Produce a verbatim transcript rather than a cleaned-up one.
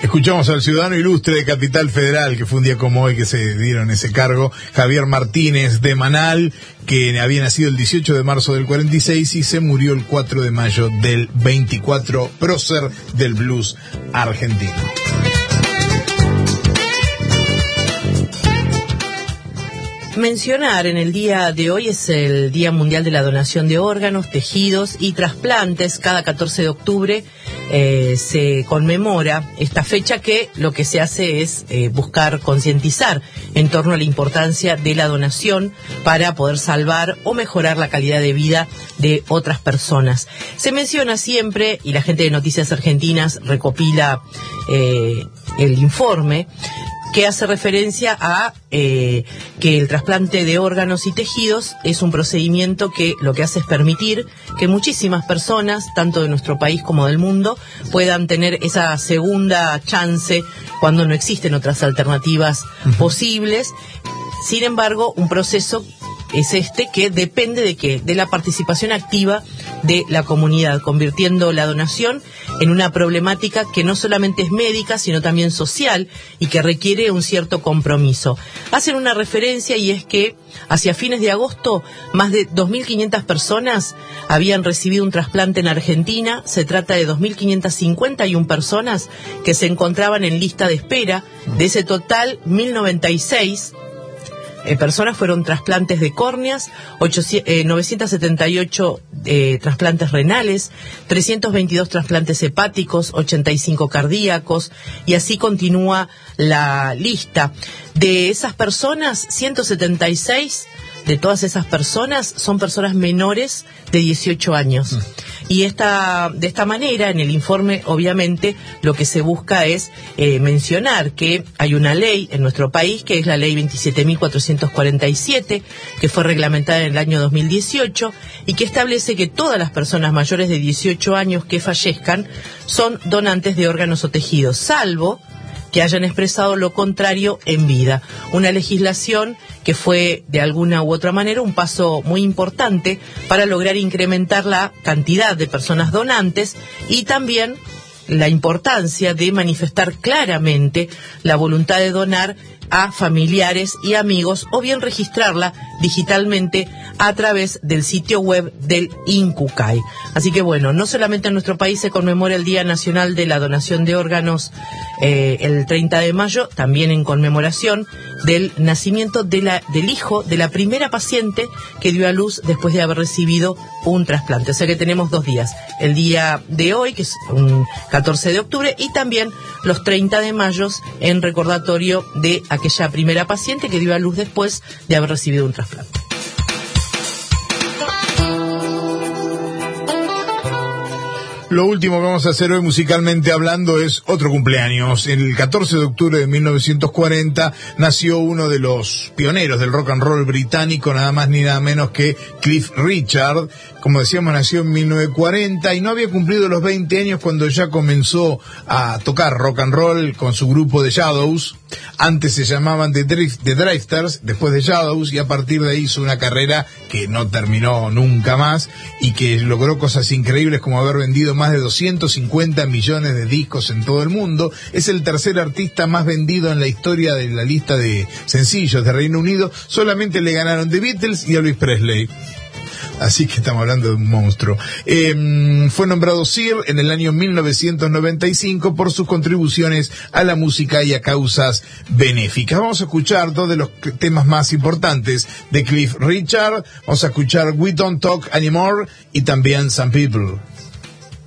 Escuchamos al ciudadano ilustre de Capital Federal, que fue un día como hoy que se dieron ese cargo, Javier Martínez de Manal, que había nacido el dieciocho de marzo del cuarenta y seis y se murió el cuatro de mayo del veinticuatro, prócer del blues argentino. Mencionar en el día de hoy es el Día Mundial de la Donación de Órganos, Tejidos y Trasplantes. Cada catorce de octubre eh, se conmemora esta fecha, que lo que se hace es eh, buscar concientizar en torno a la importancia de la donación para poder salvar o mejorar la calidad de vida de otras personas. Se menciona siempre, y la gente de Noticias Argentinas recopila eh, el informe, que hace referencia a eh, que el trasplante de órganos y tejidos es un procedimiento que lo que hace es permitir que muchísimas personas, tanto de nuestro país como del mundo, puedan tener esa segunda chance cuando no existen otras alternativas uh-huh. posibles. Sin embargo, un proceso es este que depende de qué, de la participación activa de la comunidad, convirtiendo la donación en una problemática que no solamente es médica, sino también social y que requiere un cierto compromiso. Hacen una referencia, y es que hacia fines de agosto más de dos mil quinientas personas habían recibido un trasplante en Argentina. Se trata de dos mil quinientas cincuenta y una personas que se encontraban en lista de espera. De ese total, mil noventa y seis Eh, personas fueron trasplantes de córneas, novecientos setenta y ocho eh, trasplantes renales, trescientos veintidós trasplantes hepáticos, ochenta y cinco cardíacos, y así continúa la lista. De esas personas, ciento setenta y seis de todas esas personas son personas menores de dieciocho años. Mm. Y esta, de esta manera, en el informe, obviamente, lo que se busca es eh, mencionar que hay una ley en nuestro país, que es la ley veintisiete mil cuatrocientos cuarenta y siete, que fue reglamentada en el año dos mil dieciocho, y que establece que todas las personas mayores de dieciocho años que fallezcan son donantes de órganos o tejidos, salvo que hayan expresado lo contrario en vida. Una legislación que fue, de alguna u otra manera, un paso muy importante para lograr incrementar la cantidad de personas donantes, y también la importancia de manifestar claramente la voluntad de donar a familiares y amigos, o bien registrarla digitalmente a través del sitio web del INCUCAI. Así que bueno, no solamente en nuestro país se conmemora el Día Nacional de la Donación de Órganos eh, el treinta de mayo, también en conmemoración del nacimiento de la, del hijo de la primera paciente que dio a luz después de haber recibido un trasplante. O sea que tenemos dos días, el día de hoy, que es un catorce de octubre, y también los treinta de mayo en recordatorio de aquella primera paciente que dio a luz después de haber recibido un trasplante. Lo último que vamos a hacer hoy, musicalmente hablando, es otro cumpleaños. El catorce de octubre de mil novecientos cuarenta nació uno de los pioneros del rock and roll británico, nada más ni nada menos que Cliff Richard. Como decíamos, nació en mil novecientos cuarenta y no había cumplido los veinte años cuando ya comenzó a tocar rock and roll con su grupo The Shadows. Antes se llamaban The, Drift, The Drifters, después The Shadows, y a partir de ahí hizo una carrera que no terminó nunca más y que logró cosas increíbles, como haber vendido más de doscientos cincuenta millones de discos en todo el mundo. Es el tercer artista más vendido en la historia de la lista de sencillos de Reino Unido. Solamente le ganaron The Beatles y Elvis Presley. Así que estamos hablando de un monstruo. Eh, fue nombrado Sir en el año mil novecientos noventa y cinco por sus contribuciones a la música y a causas benéficas. Vamos a escuchar dos de los temas más importantes de Cliff Richard. Vamos a escuchar We Don't Talk Anymore y también Some People.